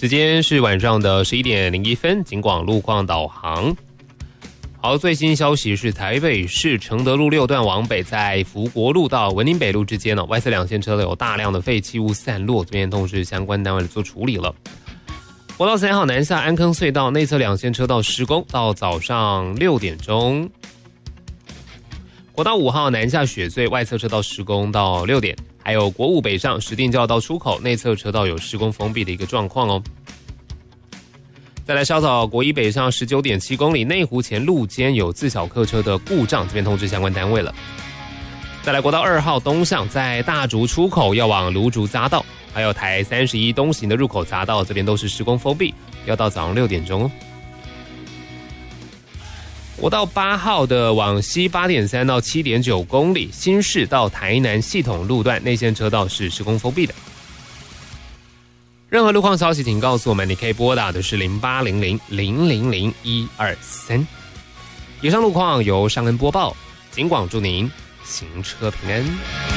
时间是晚上的11点01分，警广路况导航。好，最新消息是台北市承德路6段往北，在福国路到文林北路之间外侧两线车有大量的废弃物散落，这边通知相关单位做处理了。国道3号南下安坑隧道内侧两线车道施工，到早上6点钟。国道5号南下雪隧外侧车道施工到6点，还有国五北上石碇交流道出口内侧车道有施工封闭的一个状况哦。再来稍早国一北上 19.7 公里内湖前路肩有自小客车的故障，这边通知相关单位了。再来国道2号东向在大竹出口要往芦竹匝道，还有台31东行的入口匝道，这边都是施工封闭，要到早上6点钟哦。国道8号的往西 8.3 到 7.9 公里，新市到台南系统路段内线车道是施工封闭的。任何路况消息请告诉我们，你可以拨打的是0800-000-123。以上路况由尚恩播报，警广祝您行车平安。